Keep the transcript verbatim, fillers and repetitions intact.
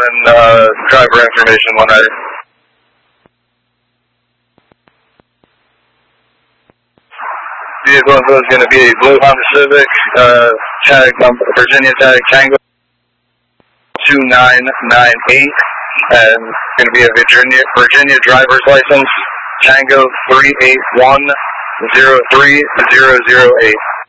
and uh, driver information when I... Vehicle info is going to be a blue Honda Civic, uh, tag number, Virginia tag Tango two nine nine eight, and going to be a Virginia Virginia driver's license, Tango three eight one zero three zero zero eight.